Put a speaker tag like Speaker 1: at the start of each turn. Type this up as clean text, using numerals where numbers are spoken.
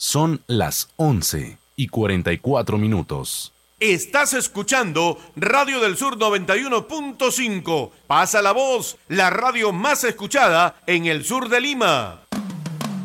Speaker 1: Son las 11:44.
Speaker 2: Estás escuchando Radio del Sur 91.5. Pasa la voz, la radio más escuchada en el sur de Lima.